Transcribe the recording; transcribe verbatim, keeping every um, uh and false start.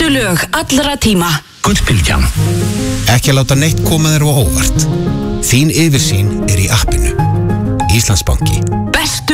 Bestu lög allra tíma. Gullbylgjan. Ekki að láta neitt koma þér á óvart. Þín yfirsýn er í appinu. Íslandsbanki. Bestu